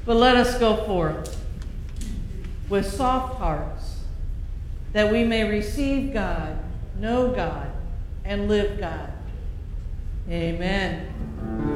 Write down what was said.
But let us go forth with soft hearts, that we may receive God, know God, and live God. Amen.